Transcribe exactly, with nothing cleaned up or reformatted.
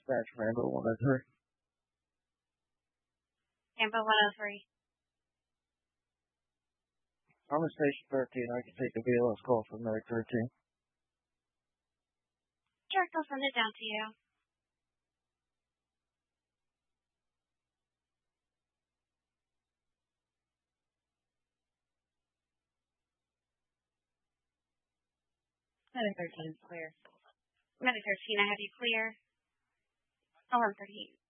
Dispatch Rambo one oh three. Rambo one oh three. I'm in Station thirteen. I can take the V L S call from Medic thirteen. Sure, I'll send it down to you. Medic thirteen is clear. Medic thirteen, I have you clear. Alarm thirteen.